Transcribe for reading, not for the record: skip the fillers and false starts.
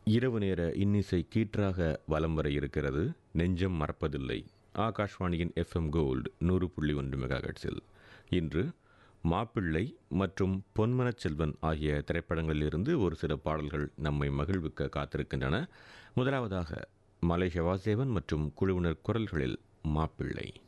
இரவு நேர இன்னிசை கீற்றாக வலம் வர இருக்கிறது. நெஞ்சம் மறப்பதில்லை. ஆகாஷ்வாணியின் எஃப்எம் கோல்டு 100.1 மெகாஹெர்ட்ஸில் இன்று மாப்பிள்ளை மற்றும் பொன்மனச் செல்வன் ஆகிய திரைப்படங்களிலிருந்து ஒரு சில பாடல்கள் நம்மை மகிழ்விக்க காத்திருக்கின்றன. முதலாவதாக மலேசிய வாசேவன் மற்றும் குழுவினர் குரல்களில் மாப்பிள்ளை.